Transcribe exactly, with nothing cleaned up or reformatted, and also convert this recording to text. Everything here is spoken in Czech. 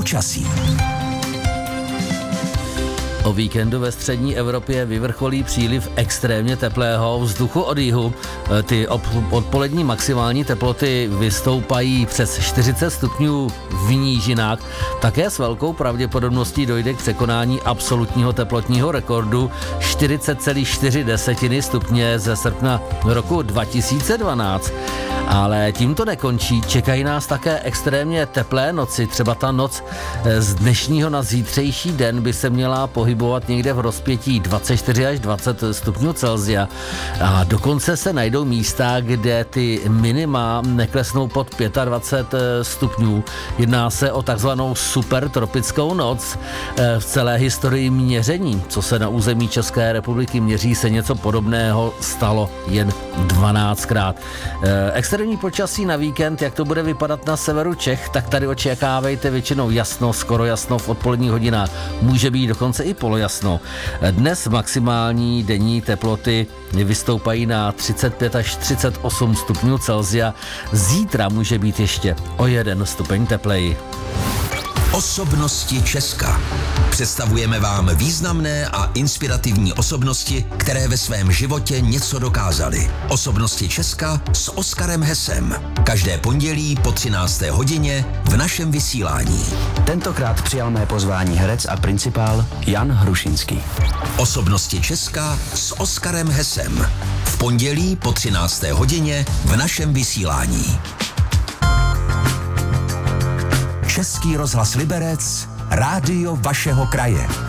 počasí. O víkendu ve střední Evropě vyvrcholí příliv extrémně teplého vzduchu od jihu. Ty odpolední maximální teploty vystoupají přes čtyřicet stupňů v nížinách. Také s velkou pravděpodobností dojde k překonání absolutního teplotního rekordu čtyřicet celá čtyři stupně ze srpna roku dva tisíce dvanáct. Ale tím to nekončí, čekají nás také extrémně teplé noci, třeba ta noc z dnešního na zítřejší den by se měla pohybovat někde v rozpětí dvacet čtyři až dvacet stupňů Celsia a dokonce se najdou místa, kde ty minima neklesnou pod dvacet pět stupňů. Jedná se o takzvanou supertropickou noc. V celé historii měření, co se na území České republiky měří, se něco podobného stalo jen dvanáctkrát. Extrémní počasí na víkend, jak to bude vypadat na severu Čech, tak tady očekávejte většinou jasno, skoro jasno v odpoledních hodinách. Může být dokonce i polojasno. Dnes maximální denní teploty vystoupají na třicet pět až třicet osm stupňů Celsia. Zítra může být ještě o jeden stupeň tepleji. Osobnosti Česka. Představujeme vám významné a inspirativní osobnosti, které ve svém životě něco dokázaly. Osobnosti Česka s Oskarem Hesem. Každé pondělí po třinácté hodině v našem vysílání. Tentokrát přijal mé pozvání herec a principál Jan Hrušinský. Osobnosti Česka s Oskarem Hesem. V pondělí po třinácté hodině v našem vysílání. Český rozhlas Liberec, rádio vašeho kraje.